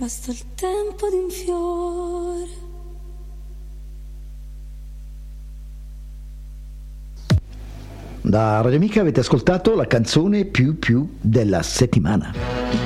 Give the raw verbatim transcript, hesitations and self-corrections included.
basta il tempo di un fiore. Da Radio Amica avete ascoltato la canzone più più della settimana.